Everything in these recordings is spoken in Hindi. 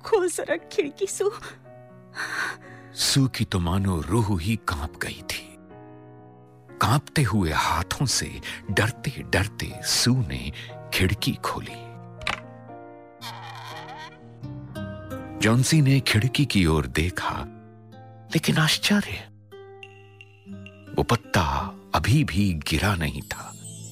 खोल जरा खिड़की सू। सू की तो मानो रूह ही कांप गई थी। कांपते हुए हाथों से डरते डरते सू ने खिड़की खोली। जॉन्सी ने खिड़की की ओर देखा, लेकिन आश्चर्य, वो पत्ता अभी भी गिरा नहीं था।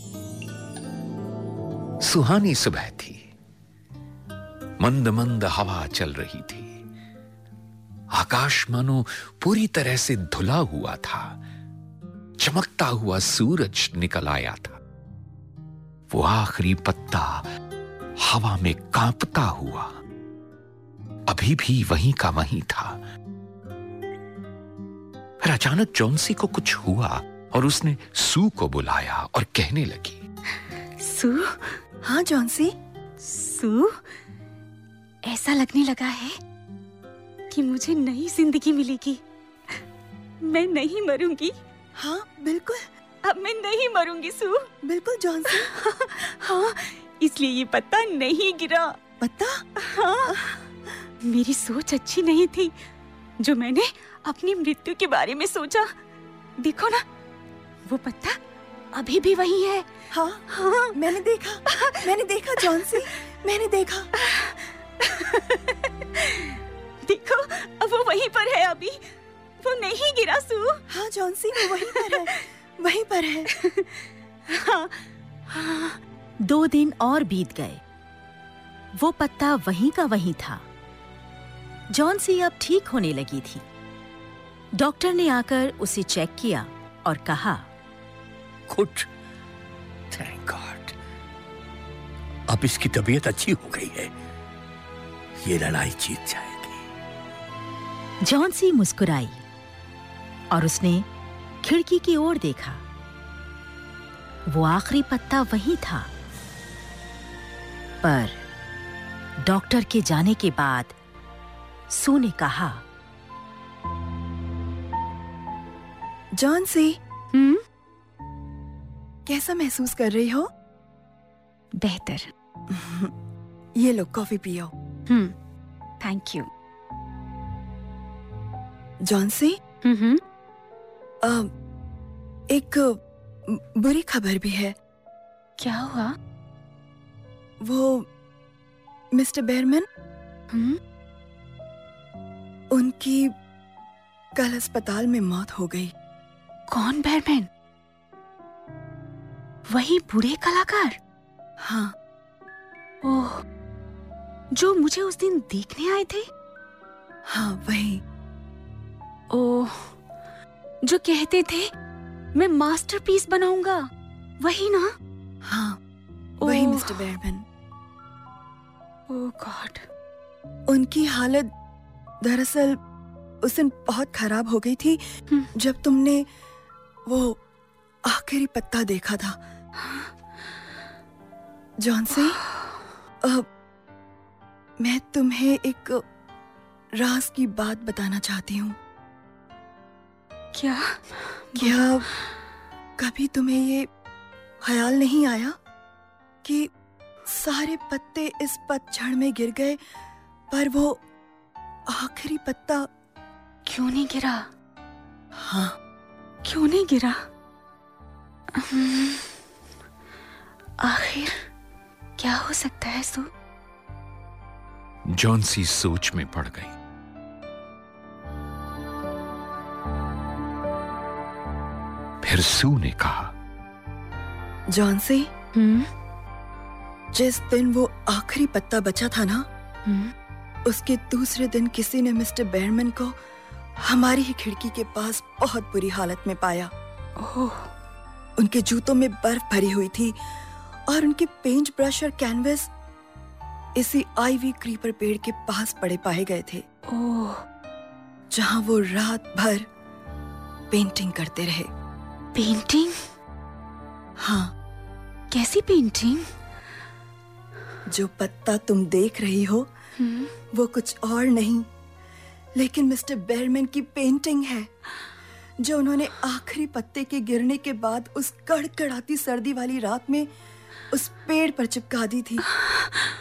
सुहानी सुबह थी। मंद मंद हवा चल रही थी। आकाश मानो पूरी तरह से धुला हुआ था। चमकता हुआ सूरज निकल आया था। वो आखिरी पत्ता हवा में कांपता हुआ अभी भी वहीं का वहीं था। फिर अचानक जॉन्सी को कुछ हुआ और उसने सू को बुलाया और कहने लगी, सू। हाँ जॉन्सी। सू, ऐसा लगने लगा है कि मुझे नई जिंदगी मिलेगी। मैं नहीं मरूंगी। हाँ बिल्कुल, अब मैं नहीं मरूंगी सू। बिल्कुल जॉन्सी। हाँ, इसलिए ये पत्ता नहीं गिरा। पत्ता? हाँ, मेरी सोच अच्छी नहीं थी जो मैंने अपनी मृत्यु के बारे में सोचा। देखो ना, वो पत्ता अभी भी वही है। हाँ हाँ, मैंने देखा जॉन्सी, मैंने देखा। देखो, अब वो वहीं पर है अभी। वो नहीं गिरा सू। हाँ जॉन्सी, वो वहीं पर है। हाँ, हाँ। 2 दिन और बीत गए। वो पत्ता वहीं का वहीं था। जॉन्सी अब ठीक होने लगी थी। डॉक्टर ने आकर उसे चेक किया और कहा, गुड, थैंक गॉड, अब इसकी तबीयत अच्छी हो गई है। ये लड़ाई जीत जाएगी। जॉन्सी मुस्कुराई और उसने खिड़की की ओर देखा। वो आखिरी पत्ता वहीं था। पर डॉक्टर के जाने के बाद सू ने कहा, जॉन्सी, कैसा महसूस कर रही हो? बेहतर। ये लो, कॉफी पियो। Thank you. जॉन्सी, एक बुरी खबर भी है। क्या हुआ? वो मिस्टर बेयरमैन, उनकी कल अस्पताल में मौत हो गई। कौन बेयरमैन? वही बूढ़े कलाकार? हाँ। ओह, जो मुझे उस दिन देखने आए थे? हाँ, वही। ओह, जो कहते थे मैं मास्टरपीस बनाऊंगा, वही ना? हाँ, वही मिस्टर बेयरमैन। ओह गॉड। उनकी हालत दरअसल उस दिन बहुत खराब हो गई थी जब तुमने वो आखिरी पत्ता देखा था। जॉन्सी, मैं तुम्हें एक राज की बात बताना चाहती हूँ। क्या कभी तुम्हें ये ख्याल नहीं आया कि सारे पत्ते इस पतझड़ में गिर गए, पर वो आखिरी पत्ता क्यों नहीं गिरा? हाँ, क्यों नहीं गिरा? आखिर क्या हो सकता है सू? जॉन्सी सोच में पड़ गई। फिर सू ने कहा, जॉन्सी, जिस दिन वो आखिरी पत्ता बचा था ना, उसके दूसरे दिन किसी ने मिस्टर बेयरमैन को हमारी ही खिड़की के पास बहुत बुरी हालत में पाया। ओह। उनके जूतों में बर्फ भरी हुई थी और उनके पेंट ब्रश और कैनवस इसी आइवी क्रीपर पेड़ के पास पड़े पाए गए थे। ओह। जहां वो रात भर पेंटिंग करते रहे। पेंटिंग? हाँ। कैसी पेंटिंग? जो पत्ता तुम देख रही हो वो कुछ और नहीं लेकिन मिस्टर बेयरमैन की पेंटिंग है, जो उन्होंने आखिरी पत्ते के गिरने के बाद उस कड़कड़ाती सर्दी वाली रात में उस पेड़ पर चिपका दी थी।